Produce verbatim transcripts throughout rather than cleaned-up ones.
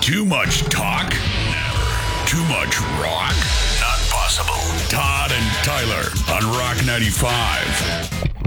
Too much talk? Never. Too much rock? Not possible. Todd and Tyler on Rock ninety-five.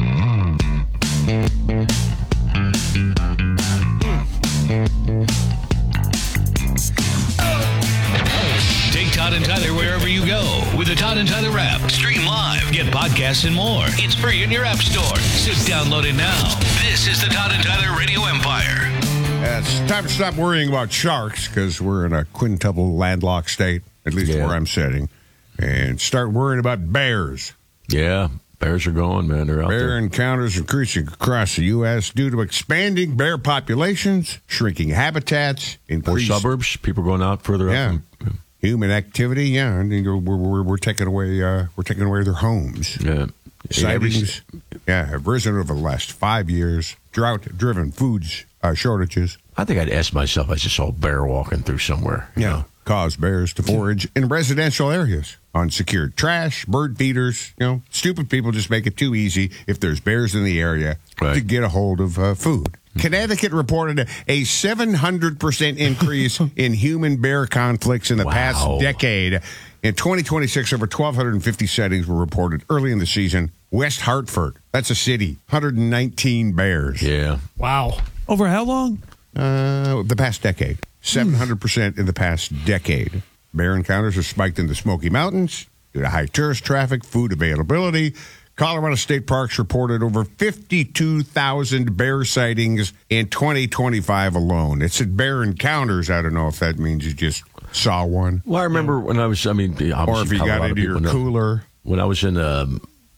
Take Todd and Tyler wherever you go with the Todd and Tyler app. Stream live, get podcasts and more. It's free in your app store. Just download it now. This is the Todd and Tyler Radio Empire. Uh, it's time to stop worrying about sharks because we're in a quintuple landlocked state, at least Yeah. where I'm sitting, and start worrying about bears. Yeah, bears are going, man. They're out Bear there. encounters increasing across the U S due to expanding bear populations, shrinking habitats, More increased suburbs, people going out further Yeah. up. And, human activity. Yeah, and you know, we're, we're, we're taking away uh, we're taking away their homes. yeah. Sightings, yeah, have risen over the last five years. Drought-driven foods uh, shortages. I think I'd ask myself, I just saw a bear walking through somewhere. you Yeah, know. cause bears to forage in residential areas. Unsecured trash, bird feeders. You know, stupid people just make it too easy if there's bears in the area Right. to get a hold of uh, food. Connecticut reported a seven hundred percent increase in human bear conflicts in the Wow. past decade. In twenty twenty-six, over twelve fifty sightings were reported early in the season. West Hartford, that's a city, one hundred nineteen bears. Yeah. Wow. Over how long? Uh, the past decade. seven hundred percent in the past decade. Bear encounters have spiked in the Smoky Mountains due to high tourist traffic, food availability. Colorado State Parks reported over fifty-two thousand bear sightings in twenty twenty-five alone. It said bear encounters. I don't know if that means you just saw one Well, I remember when I was, I mean, obviously or if you got Colorado into your people know- cooler. When I was in, um,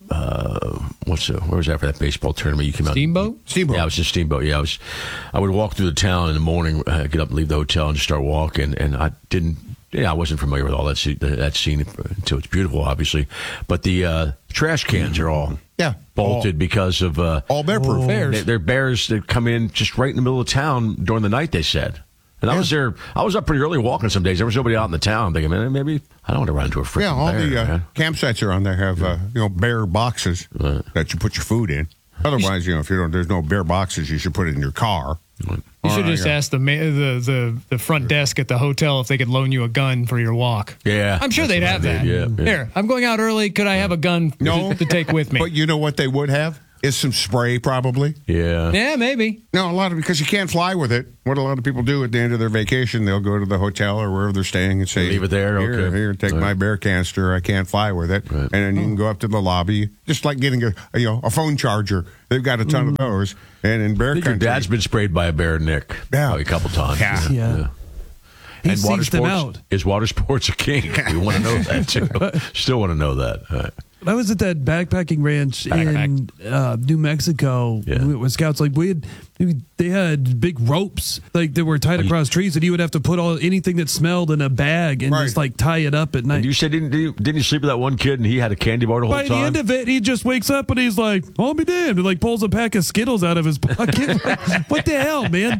uh, what's the, where was that for that baseball tournament? You came out. Steamboat? Steamboat. Yeah, I was in Steamboat. Yeah, I was. I would walk through the town in the morning, uh, get up and leave the hotel and just start walking. And I didn't, yeah, I wasn't familiar with all that scene, that scene until it's beautiful, obviously. But the uh, trash cans are all Yeah. bolted All, because of uh, all bear proof. Bears. they, they're bears that come in just right in the middle of town during the night. They said. And I was there. I was up pretty early walking some days. There was nobody out in the town. I'm thinking, man, maybe I don't want to run into a freaking Yeah, all bear. the uh, man. campsites around there have uh, you know bear boxes Right. that you put your food in. Otherwise, you know, if you don't, there's no bear boxes, you should put it in your car. You Or, should uh, just yeah. ask the, ma- the the the front desk at the hotel if they could loan you a gun for your walk. Yeah, I'm sure that's they'd what I have did, that. yeah, yeah. Here, I'm going out early. Could I have a gun No. to, to take with me? But you know what they would have is some spray, probably. Yeah. Yeah, maybe. No, a lot of because you can't fly with it. What a lot of people do at the end of their vacation, they'll go to the hotel or wherever they're staying and say, Leave it there? Here, Okay. here, take Right. my bear canister. I can't fly with it." Right. And then you can go up to the lobby, just like getting a a, you know a phone charger. They've got a ton of those. And in bear I think your country, dad's been sprayed by a bear, Nick. Yeah. Probably a couple times. Yeah. Yeah. He And water seeks them sports out. is water sports a kink? We want to know that too. Still want to know that. All right. I was at that backpacking ranch in uh, New Mexico Yeah. with scouts. Like we had, they had big ropes like that were tied you- across trees, and you would have to put all anything that smelled in a bag and Right. just like tie it up at night. And you said didn't you, didn't you sleep with that one kid and he had a candy bar the whole By the time? end of it, he just wakes up and he's like, "I'll be damned," and like pulls a pack of Skittles out of his pocket. What the hell, man?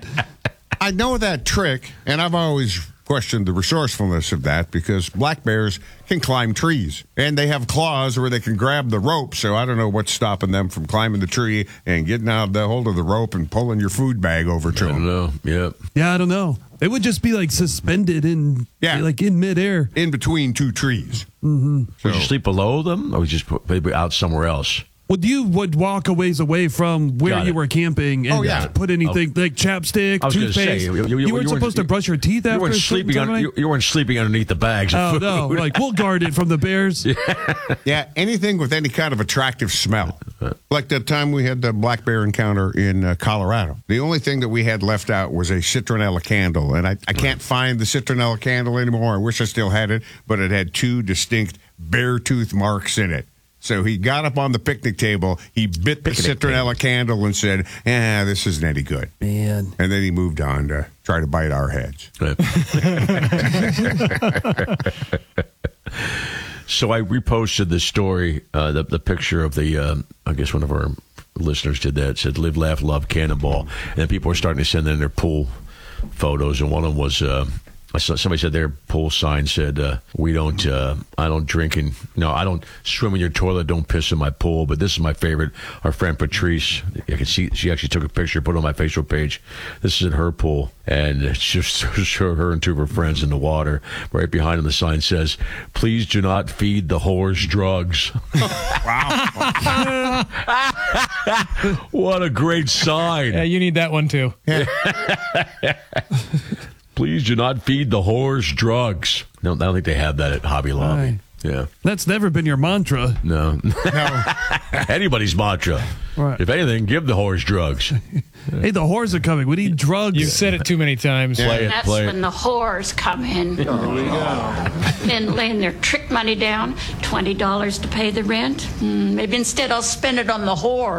I know that trick, and I've always questioned the resourcefulness of that because black bears can climb trees and they have claws where they can grab the rope. So I don't know what's stopping them from climbing the tree and getting out of the hold of the rope and pulling your food bag over to I don't them. know. Yeah. Yeah, I don't know. It would just be like suspended in, Yeah. like in midair. In between two trees. Mm-hmm. So, Would you sleep below them or would you just put maybe out somewhere else? Well, you would walk a ways away from where Got you it. were camping and Oh, yeah. put anything like chapstick, I was gonna toothpaste. say, You, you- you- you weren't weren't- supposed to brush your teeth You after weren't a certain sleeping time of on, night? you, you weren't sleeping underneath the bags of Oh food. no! Like we'll guard it from the bears. yeah, anything with any kind of attractive smell. Like that time we had the black bear encounter in uh, Colorado. The only thing that we had left out was a citronella candle, and I, I can't find the citronella candle anymore. I wish I still had it, but it had two distinct bear tooth marks in it. So he got up on the picnic table, he bit the Picnic citronella candle and said, "Ah, this isn't any good." Man, And then he moved on to try to bite our heads. Right. So I reposted the story, uh, the, the picture of the, um, I guess one of our listeners did that. It said, "Live, laugh, love, Cannonball." And then people were starting to send in their pool photos. And one of them was uh, I saw somebody said their pool sign said, uh, "We don't, uh, I don't drink and no, I don't swim in your toilet. Don't piss in my pool." But this is my favorite. Our friend Patrice, I can see she actually took a picture, put it on my Facebook page. This is in her pool, and it just showed her and two of her friends in the water. Right behind them, the sign says, "Please do not feed the whores drugs." Wow. What a great sign! Yeah, you need that one too. Please do not feed the whores drugs. No, I don't think they have that at Hobby Lobby. Right. Yeah. That's never been your mantra. No. No. Anybody's mantra. Right. If anything, give the whores drugs. Hey, the whores are coming. We need drugs. You've said it too many times. Play it, That's play when it. the whores come in. Here we go. And laying their trick money down, twenty dollars to pay the rent. Hmm, maybe instead I'll spend it on the whore.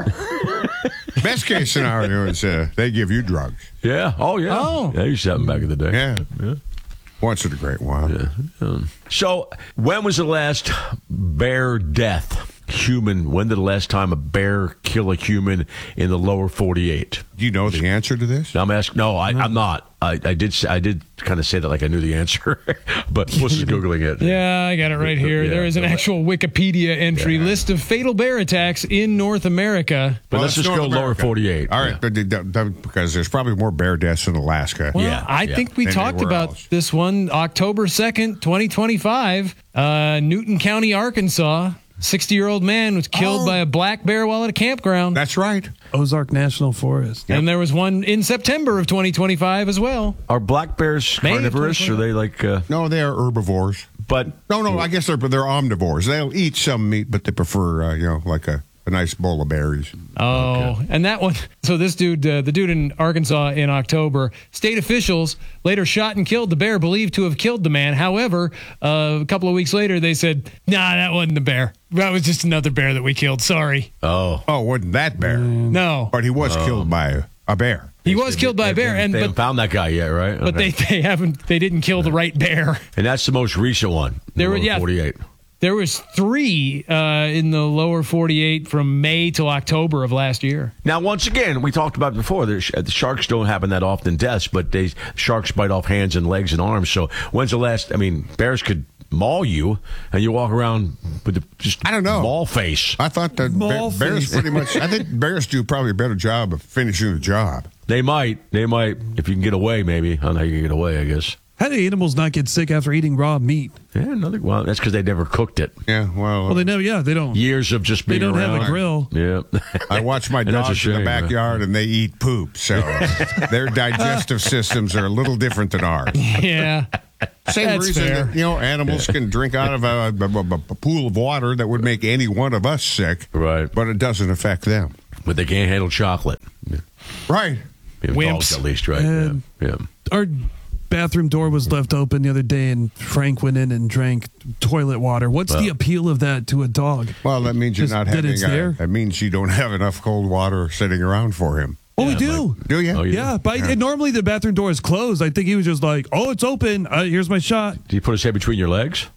Best case scenario is uh, they give you drugs. Yeah. Oh, yeah. Oh. Yeah, you used to have them back in the day. Yeah. Yeah. Once in a great while. Yeah. Um, so, when was the last bear death? Human. When did the last time a bear kill a human in the lower forty-eight? Do you know the answer to this? I'm asking. No, I, I'm not. I, I did. say- I did kind of say that like I knew the answer, but Puss is googling it. Yeah, I got it right here. Yeah. There is an actual Wikipedia entry list of fatal bear attacks in North America. But Well, let's it's just go North lower America. forty-eight. All right, Yeah. but they don't- don't- because there's probably more bear deaths in Alaska. Well, Yeah, I yeah. think we Than talked anywhere about else. this one October second, twenty twenty-five. Uh, Newton County, Arkansas. sixty-year-old man was killed Oh. by a black bear while at a campground. That's right. Ozark National Forest. And there was one in September of twenty twenty-five as well. Are black bears May of carnivorous? Are they like? Uh, No, they are herbivores. but No, no, I guess they're they're omnivores. They'll eat some meat, but they prefer, uh, you know, like a, a nice bowl of berries. Oh, and that one. So this dude, uh, the dude in Arkansas in October, state officials later shot and killed the bear believed to have killed the man. However, uh, a couple of weeks later, they said, nah, that wasn't the bear. That was just another bear that we killed. Sorry. oh, Oh, wasn't that bear? No. But he was killed by a, a bear. He was killed by a bear, and they haven't but, found that guy yet, right? but Okay. they, they haven't they didn't kill the right bear. and that's the most recent one. There were- lower yeah. forty-eight. There was three uh, in the lower forty-eight from May till October of last year. Now, once again, we talked about it before. The, sh- the sharks don't happen that often, deaths, but they sharks bite off hands and legs and arms. So, when's the last? I mean, bears could maul you, and you walk around with the, just I don't know. maul face. I thought that Small bear, bears face. pretty much. I think bears do probably a better job of finishing the job. They might, they might, if you can get away. Maybe I don't know how you can get away. I guess. How do animals not get sick after eating raw meat? Yeah, another. Well, that's because they never cooked it. Yeah, well, Well, they never. Yeah, they don't. Years of just They being don't have a around. grill. Yeah. I watch my And that's a dogs in the shame, huh? backyard, and they eat poop, so their digestive systems are a little different than ours. Yeah. Same That's reason fair. that, you know, animals can drink out of a, a, a, a pool of water that would make any one of us sick, Right. but it doesn't affect them. But they can't handle chocolate. Yeah. Right. Yeah, Wimps. dogs at least, right? And- yeah. yeah. Our bathroom door was left open the other day, and Frank went in and drank toilet water. What's the Well. appeal of that to a dog? Well, that means you're Just not that having. it's A, there? that means you don't have enough cold water sitting around for him. Oh, we do. Do you? Oh, you Yeah, but and normally the bathroom door is closed. I think he was just like, "Oh, it's open. Uh, here's my shot." Do you put his head between your legs?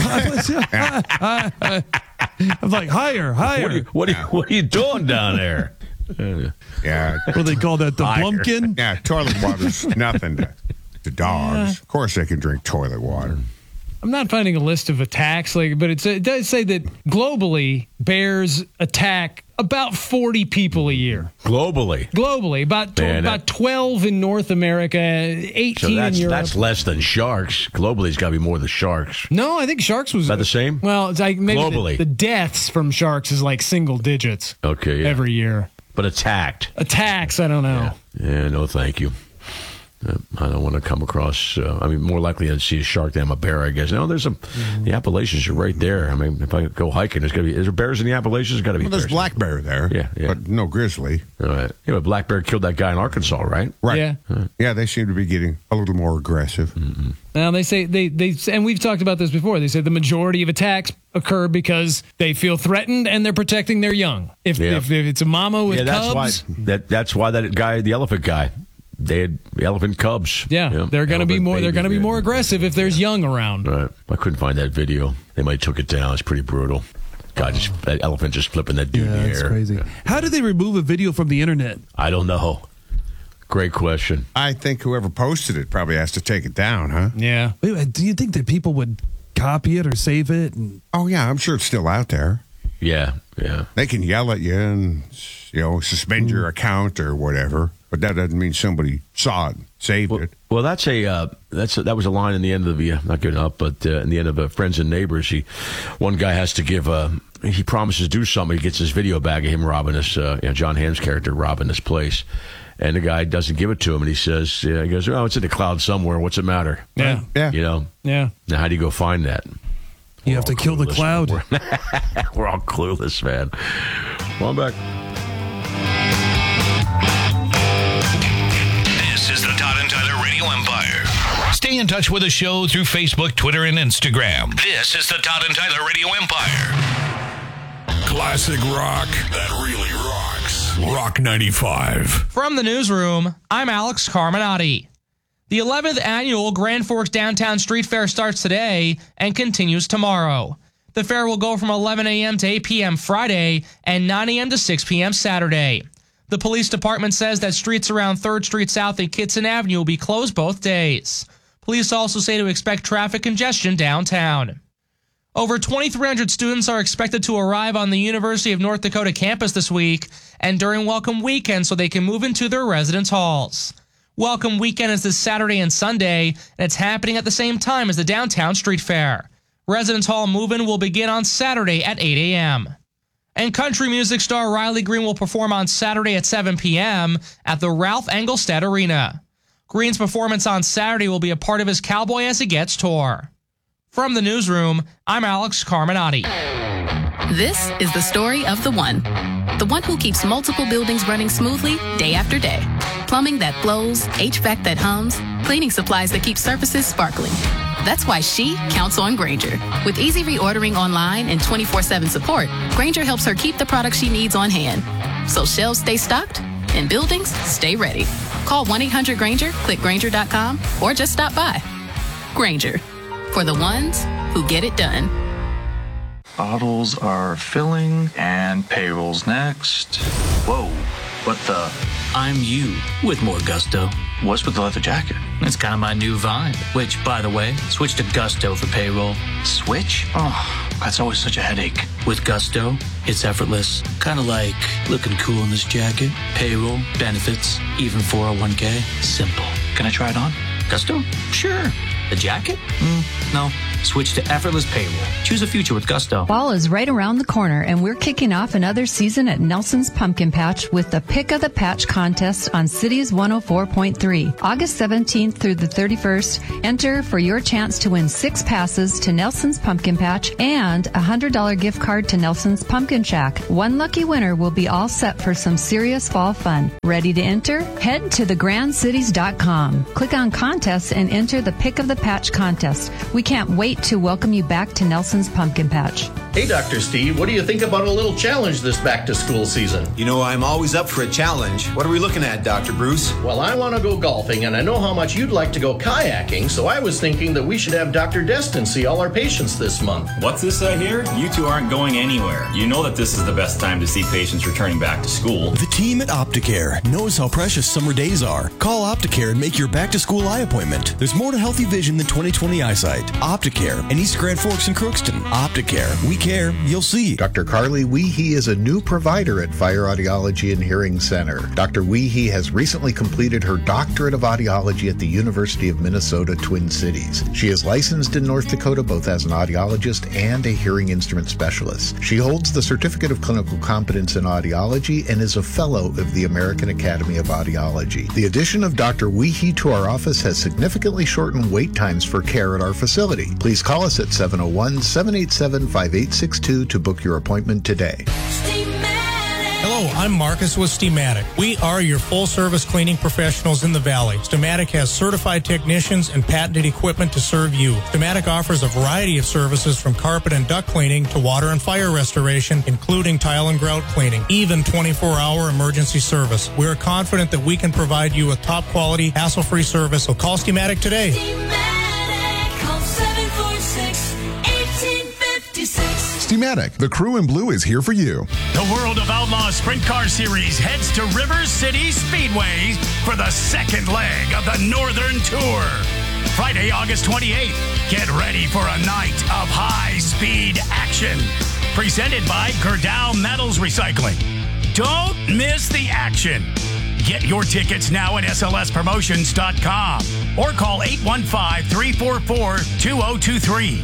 I'm like, higher, What are higher. you, what are you, what are you doing down there? Uh, Yeah. What do they call that? The Higher. blumpkin? Yeah. Toilet water's nothing to, to dogs. Of course, they can drink toilet water. I'm not finding a list of attacks, like, but it's, it does say that globally, bears attack about forty people a year. globally. Globally, about tw- Man, about twelve in North America, eighteen So that's in Europe. that's less than sharks. Globally, it's got to be more than sharks. no, I think sharks was Is that the same? Well, it's like maybe the- Globally. The, deaths from sharks is like single digits Okay, yeah. every year. But attacked. Attacks, I don't know. Yeah, no, thank you. Uh, I don't want to come across. Uh, I mean, more likely to see a shark than a bear, I guess. No, there's some. The Appalachians are right there. I mean, if I go hiking, there's got to be. Is there bears in the Appalachians? There's got to be. Well, there's bears. black bear there. Yeah, yeah. But no grizzly. All right. Yeah, but black bear killed that guy in Arkansas, right? Right. Yeah. Yeah, they seem to be getting a little more aggressive. Now they say they they and we've talked about this before. They say the majority of attacks occur because they feel threatened and they're protecting their young. If Yeah. if, if it's a mama with yeah, that's cubs, why. That that's why that guy, the elephant guy, they had elephant cubs. yeah, Yeah, they're going to be elephant more. They're babies, going to be yeah. more aggressive if there's young around. Right. I couldn't find that video. They might have took it down. It's pretty brutal. God, just that elephant just flipping that dude Yeah, in the that's air. crazy. How do they remove a video from the internet? I don't know. Great question. I think whoever posted it probably has to take it down, huh? Yeah. Wait, do you think that people would copy it or save it? And- Oh, yeah, I'm sure it's still out there. Yeah, yeah. They can yell at you and, you know, suspend your account or whatever, but that doesn't mean somebody saw it, saved Well, it. well that's a uh, that's a, that was a line in the end of the uh, not giving up, but uh, in the end of uh, Friends and Neighbors, he one guy has to give uh, he promises to do something. He gets his video back of him robbing this, uh, you know, John Hamm's character robbing this place, and the guy doesn't give it to him, and he says, yeah, he goes, "Oh, it's in the cloud somewhere. What's it matter?" Yeah. Yeah. You know. Yeah. Now, how do you go find that? You have to kill the cloud. We're, we're all clueless, man. Well, I'm back. This is the Todd and Tyler Radio Empire. Stay in touch with the show through Facebook, Twitter, and Instagram. This is the Todd and Tyler Radio Empire. Classic rock that really rocks. Rock ninety-five. From the newsroom, I'm Alex Carminati. The eleventh annual Grand Forks Downtown Street Fair starts today and continues tomorrow. The fair will go from eleven a.m. to eight p.m. Friday and nine a.m. to six p.m. Saturday. The police department says that streets around third Street South and Kitson Avenue will be closed both days. Police also say to expect traffic congestion downtown. Over twenty-three hundred students are expected to arrive on the University of North Dakota campus this week and during Welcome Weekend so they can move into their residence halls. Welcome Weekend is this Saturday and Sunday, and it's happening at the same time as the Downtown Street Fair. Residence Hall move-in will begin on Saturday at eight a.m. And country music star Riley Green will perform on Saturday at seven p.m. at the Ralph Engelstad Arena. Green's performance on Saturday will be a part of his Cowboy As It Gets tour. From the newsroom, I'm Alex Carminati. This is the story of the one. The one who keeps multiple buildings running smoothly day after day. Plumbing that flows, H V A C that hums, cleaning supplies that keep surfaces sparkling. That's why she counts on Grainger. With easy reordering online and twenty-four seven support, Grainger helps her keep the products she needs on hand. So shelves stay stocked and buildings stay ready. Call one eight hundred Grainger, click Grainger dot com, or just stop by. Grainger, for the ones who get it done. Bottles are filling and payroll's next. Whoa, what the? I'm you with more gusto. What's with the leather jacket? It's kind of my new vibe, which, by the way, switch to Gusto for payroll. Switch? Oh, that's always such a headache. With Gusto, it's effortless. Kind of like looking cool in this jacket, payroll, benefits, even four oh one k. Simple. Can I try it on? Gusto? Sure. The jacket? Mm, no. Switch to effortless payroll. Choose a future with Gusto. Fall is right around the corner, and we're kicking off another season at Nelson's Pumpkin Patch with the Pick of the Patch contest on Cities one oh four point three. August seventeenth through the thirty-first, enter for your chance to win six passes to Nelson's Pumpkin Patch and a one hundred dollars gift card to Nelson's Pumpkin Shack. One lucky winner will be all set for some serious fall fun. Ready to enter? Head to the grand cities dot com. Click on contests and enter the Pick of the Patch contest. We can't wait to welcome you back to Nelson's Pumpkin Patch. Hey, Doctor Steve, what do you think about a little challenge this back-to-school season? You know, I'm always up for a challenge. What are we looking at, Doctor Bruce? Well, I want to go golfing, and I know how much you'd like to go kayaking, so I was thinking that we should have Doctor Destin see all our patients this month. What's this I hear? You two aren't going anywhere. You know that this is the best time to see patients returning back to school. The team at Opticare knows how precious summer days are. Call Opticare and make your back-to-school eye appointment. There's more to healthy vision than twenty twenty eyesight. Opticare in East Grand Forks and Crookston. Opticare. We care. You'll see. Doctor Carly Weehee is a new provider at Fire Audiology and Hearing Center. Doctor Weehee has recently completed her doctorate of audiology at the University of Minnesota Twin Cities. She is licensed in North Dakota both as an audiologist and a hearing instrument specialist. She holds the Certificate of Clinical Competence in Audiology and is a fellow of the American Academy of Audiology. The addition of Doctor Weehee to our office has significantly shortened wait times for care at our facility. Please call us at seven oh one, seven eight seven, five eight six two to book your appointment today. Hello, I'm Marcus with Steamatic. We are your full-service cleaning professionals in the Valley. Steamatic has certified technicians and patented equipment to serve you. Steamatic offers a variety of services from carpet and duct cleaning to water and fire restoration, including tile and grout cleaning, even twenty-four hour emergency service. We are confident that we can provide you with top-quality, hassle-free service, so call Steamatic today. Steamatic, call seven four six, one eight five ninety-six. Steamatic, the crew in blue is here for you. The World of Outlaw Sprint Car Series heads to River City Speedway for the second leg of the Northern Tour. Friday, August twenty-eighth. Get ready for a night of high-speed action. Presented by Gerdau Metals Recycling. Don't miss the action. Get your tickets now at S L S promotions dot com or call eight one five, three four four, two zero two three.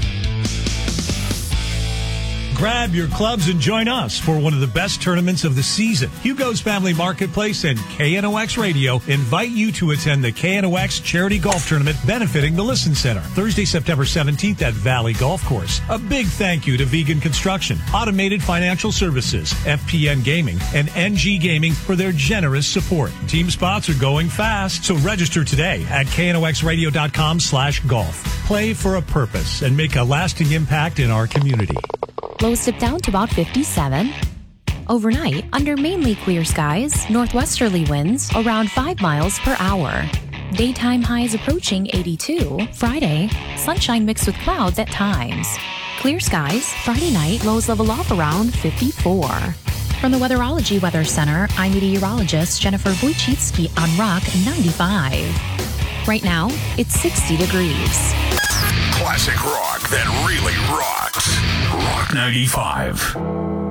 Grab your clubs and join us for one of the best tournaments of the season. Hugo's Family Marketplace and K N O X Radio invite you to attend the K N O X Charity Golf Tournament benefiting the Listen Center, Thursday, September seventeenth at Valley Golf Course. A big thank you to Vegan Construction, Automated Financial Services, F P N Gaming, and N G Gaming for their generous support. Team spots are going fast, so register today at K N O X radio dot com slash golf. Play for a purpose and make a lasting impact in our community. Lows dip down to about fifty-seven. Overnight, under mainly clear skies, northwesterly winds around five miles per hour. Daytime highs approaching eighty-two. Friday, sunshine mixed with clouds at times. Clear skies, Friday night, lows level off around fifty-four. From the Weatherology Weather Center, I'm meteorologist Jennifer Wojcicki on Rock ninety-five. Right now, it's sixty degrees. Classic rock that really rocks. Rock ninety-five.